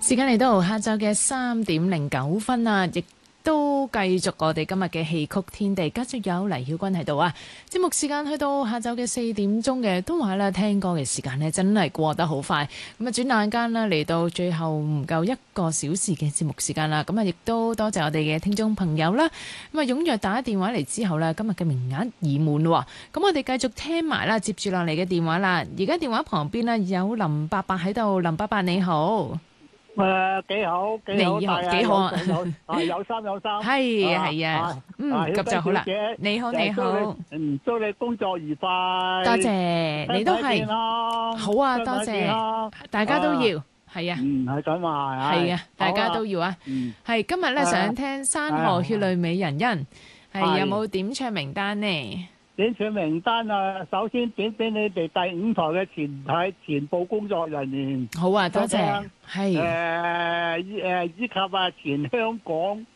時間嚟到下晝嘅3:09啊，亦都繼續我哋今日嘅戲曲天地，繼續有黎曉君喺度啊。節目時間去到下晝嘅4點鐘嘅，都話啦，聽歌嘅時間呢真係過得好快。咁啊，轉眼間啦，嚟到最後唔夠1個小時嘅節目時間啦。咁啊，亦都多謝我哋嘅聽眾朋友啦。咁啊，踴躍打電話嚟之後呢，今日嘅名額已滿喎。咁我哋繼續聽埋啦，接住落嚟嘅電話啦。而家電話旁邊呢，有林伯伯喺度，林伯伯你好。 幾好， 幾好啊！ 有心， 係啊，咁就好啦。你好， 祝你工作愉快。 多謝，你都係。好啊，多謝，大家都要，係啊。 係咁啊， 係啊，大家都要啊。係今日咧想聽《山河血淚美人恩》，係有冇點唱名單呢？ 點唱名單啊！首先點俾你哋第5台嘅全部工作人員。 好啊，多謝。係以及全香港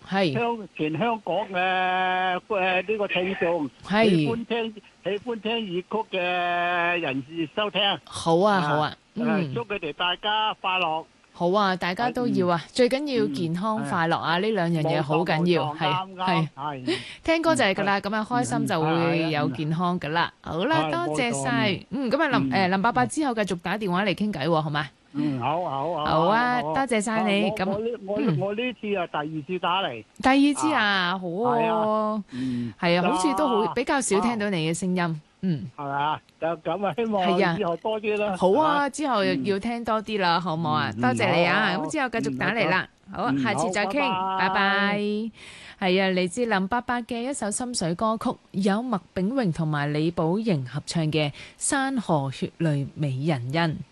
嘅呢個聽眾，喜歡聽粵曲嘅人士收聽。 好啊， 祝佢哋大家快樂。 好啊，大家都要啊，最緊要健康快樂啊，呢兩樣嘢好緊要，係聽歌就係噶啦，咁啊開心就會有健康噶啦。好啦，多謝晒。咁啊林伯伯之後繼續打電話嚟傾偈，好嘛？ 好啊，多謝晒你。咁我呢次係第2次打嚟。 第2次啊，好啊，係啊，好似都好比較少聽到你嘅聲音。係嘛？就咁啊，希望之後多啲啦。 好啊，之後要聽多啲啦，好唔好啊？多謝你啊！咁之後繼續打嚟啦。好，下次再傾，拜拜。係啊，嚟自林伯伯嘅一首心水歌曲，有麥炳榮同埋李寶瑩合唱嘅《山河血淚美人恩》。